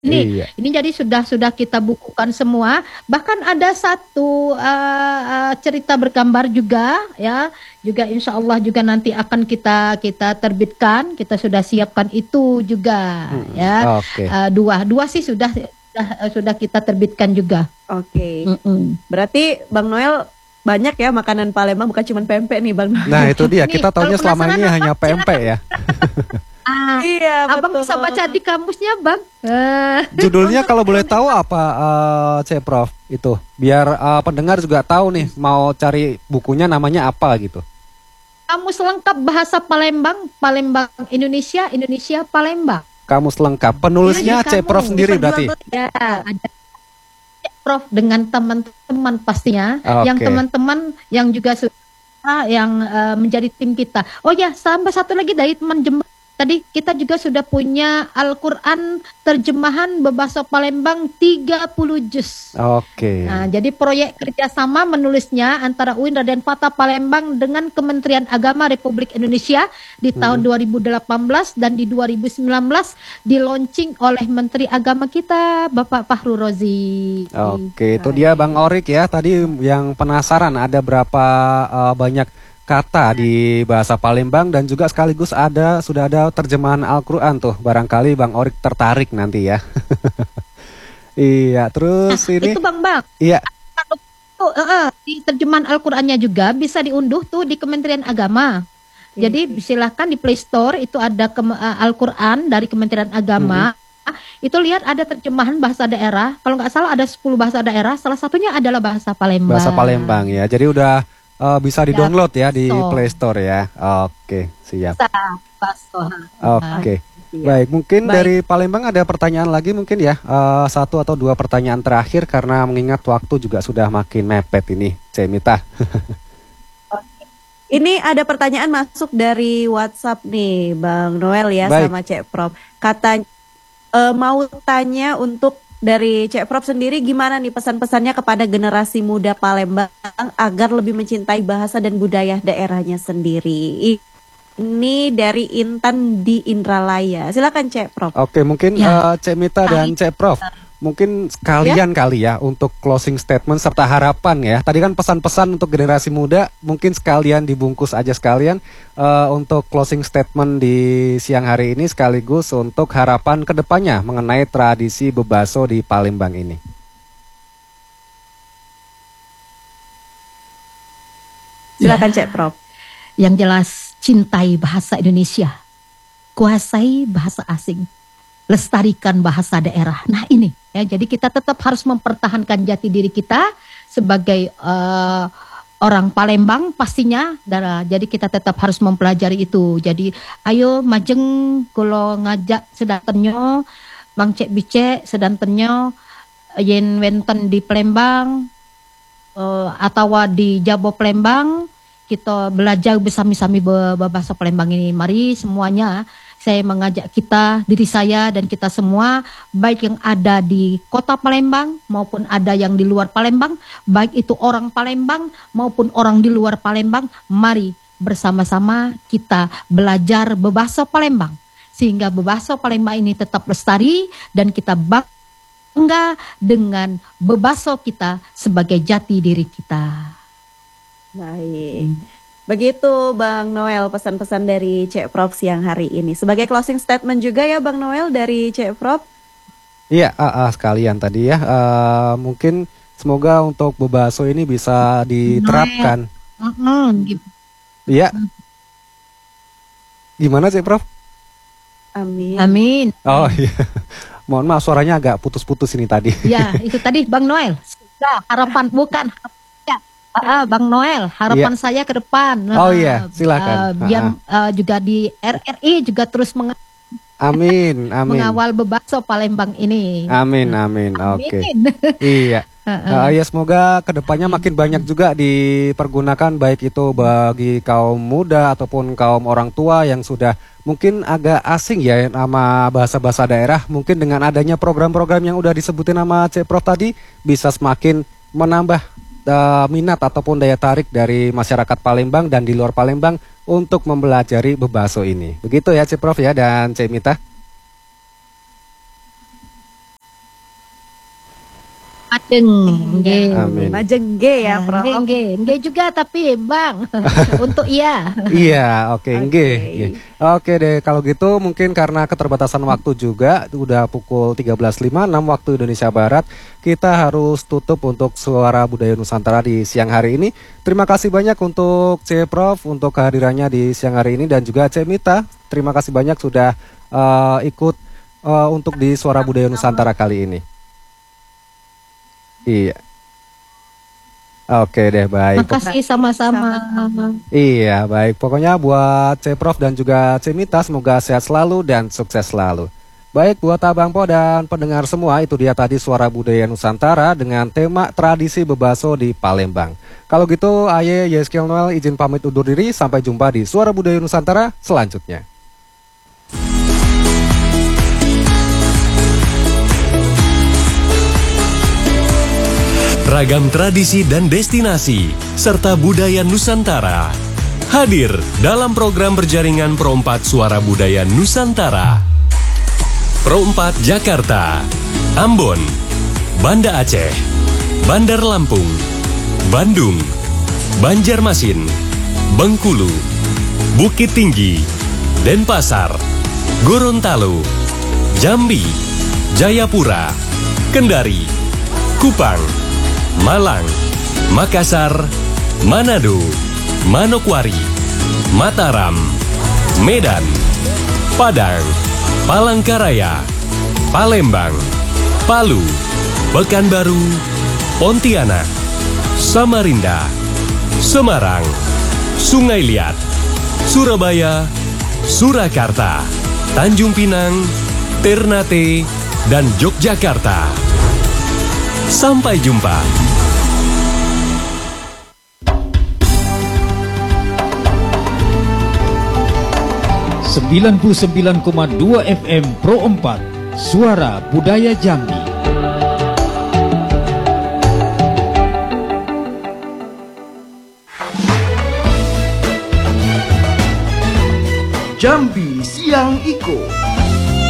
Iya. Ini jadi sudah kita bukukan semua. Bahkan ada satu cerita bergambar juga, ya, juga insya Allah juga nanti akan kita terbitkan. Kita sudah siapkan itu juga, ya. Oke. Dua sih sudah kita terbitkan juga. Oke. Mm-mm. Berarti Bang Noel banyak ya makanan Palembang, bukan cuma pempek nih Bang Noel. Nah itu dia, kita taunya kalau selama ini penasaran hanya apa, pempek ya. Iya, Abang betul. bisa baca di kamusnya, Bang. Judulnya kalau boleh tahu apa, C Prof itu, biar pendengar juga tahu nih mau cari bukunya namanya apa gitu. Kamus lengkap bahasa Palembang, Palembang Indonesia, Indonesia Palembang. Kamus lengkap. Penulisnya C Prof sendiri berarti. Ya, ada Prof dengan teman-teman pastinya, Oke. yang teman-teman yang juga sudah yang menjadi tim kita. Oh ya, sampai satu lagi dari teman Jember. Tadi kita juga sudah punya Al-Quran terjemahan berbahasa Palembang 30 juz. Oke. Nah, jadi proyek kerjasama menulisnya antara UIN Raden Fatah Palembang dengan Kementerian Agama Republik Indonesia di tahun 2018 dan di 2019 di-launching oleh Menteri Agama kita, Bapak Fahru Rozi. Oke, itu dia Bang Orik ya. Tadi yang penasaran ada berapa banyak kata di bahasa Palembang dan juga sekaligus sudah ada terjemahan Al-Quran tuh. Barangkali Bang Orik tertarik nanti ya. Iya, terus ini. Itu Bang. Iya. Di terjemahan Al-Qurannya juga bisa diunduh tuh di Kementerian Agama. Jadi silahkan di Play Store itu ada Al-Quran dari Kementerian Agama. Itu lihat ada terjemahan bahasa daerah. Kalau nggak salah ada 10 bahasa daerah. Salah satunya adalah bahasa Palembang. Bahasa Palembang ya. Jadi udah bisa di-download ya di Play Store ya. Oke, siap. Oke. Baik, mungkin dari Palembang ada pertanyaan lagi mungkin ya. Satu atau dua pertanyaan terakhir karena mengingat waktu juga sudah makin mepet ini, Cemita. Ini ada pertanyaan masuk dari WhatsApp nih Bang Noel ya. Baik. Sama Cek Prof. Katanya mau tanya untuk dari Cek Prof sendiri, gimana nih pesan-pesannya kepada generasi muda Palembang agar lebih mencintai bahasa dan budaya daerahnya sendiri? Ini dari Intan di Indralaya. Silakan Cek Prof. Oke, mungkin Cek Mita dan Cek Prof, mungkin sekalian kali ya untuk closing statement serta harapan ya. Tadi kan pesan-pesan untuk generasi muda, mungkin sekalian dibungkus aja sekalian untuk closing statement di siang hari ini sekaligus untuk harapan kedepannya mengenai tradisi bebaso di Palembang ini. Silakan Cek Prof. Yang jelas, cintai bahasa Indonesia, kuasai bahasa asing, lestarikan bahasa daerah. Nah ini ya, jadi kita tetap harus mempertahankan jati diri kita sebagai orang Palembang pastinya. Jadi kita tetap harus mempelajari itu. Jadi ayo majeng kalau ngajak sedantenyo Bang Cek Bice sedantenyo yen wenten di Palembang atau di Jabo Palembang, kita belajar bersama-sama bahasa Palembang ini. Mari semuanya, saya mengajak kita, diri saya dan kita semua, baik yang ada di kota Palembang maupun ada yang di luar Palembang, baik itu orang Palembang maupun orang di luar Palembang, mari bersama-sama kita belajar berbahasa Palembang. Sehingga berbahasa Palembang ini tetap lestari dan kita bangga dengan berbahasa kita sebagai jati diri kita. Baik. Begitu Bang Noel pesan-pesan dari Cek Prof siang hari ini. Sebagai closing statement juga ya Bang Noel dari Cek Prof. Iya, sekalian tadi ya. Mungkin semoga untuk bebaso ini bisa diterapkan. Iya. Gimana sih Prof? Amin. Oh iya. Mohon maaf suaranya agak putus-putus ini tadi. Ya, itu tadi Bang Noel. Harapan bukan Bang Noel, harapan saya ke depan. Oh iya, silakan. Biar juga di RRI juga terus mengawal bebaso Palembang ini. Amin. Oke. Iya. Ya semoga kedepannya makin banyak juga dipergunakan, baik itu bagi kaum muda ataupun kaum orang tua yang sudah mungkin agak asing ya nama bahasa-bahasa daerah. Mungkin dengan adanya program-program yang udah disebutin nama Cek Prof tadi bisa semakin menambah minat ataupun daya tarik dari masyarakat Palembang dan di luar Palembang untuk mempelajari bebaso ini. Begitu ya Cek Prof ya dan Cek Mita. Majeng, nggih. Amin. Majeng G ya, Prof. Nggih juga tapi Bang untuk iya. Iya, oke, nggih. Oke deh, kalau gitu mungkin karena keterbatasan waktu juga, udah pukul 13.56 waktu Indonesia Barat, kita harus tutup untuk Suara Budaya Nusantara di siang hari ini. Terima kasih banyak untuk C. Prof untuk kehadirannya di siang hari ini, dan juga C. Mita. Terima kasih banyak sudah ikut untuk di Suara Budaya Nusantara kali ini. Iya. Oke deh, baik. Makasih sama-sama. Iya, baik. Pokoknya buat C. Prof dan juga C. Mita, semoga sehat selalu dan sukses selalu. Baik, buat Abang Po dan pendengar semua, itu dia tadi Suara Budaya Nusantara dengan tema tradisi bebaso di Palembang. Kalau gitu, Aye Yeskiel Noel izin pamit undur diri. Sampai jumpa di Suara Budaya Nusantara selanjutnya. Ragam tradisi dan destinasi, serta budaya Nusantara hadir dalam program berjaringan Pro 4 Suara Budaya Nusantara. Pro 4 Jakarta, Ambon, Banda Aceh, Bandar Lampung, Bandung, Banjarmasin, Bengkulu, Bukit Tinggi, Denpasar, Gorontalo, Jambi, Jayapura, Kendari, Kupang, Malang, Makassar, Manado, Manokwari, Mataram, Medan, Padang, Palangkaraya, Palembang, Palu, Pekanbaru, Pontianak, Samarinda, Semarang, Sungai Liat, Surabaya, Surakarta, Tanjung Pinang, Ternate, dan Yogyakarta. Sampai jumpa. 99,2 FM Pro 4 Suara Budaya Jambi. Jambi Siang Iko.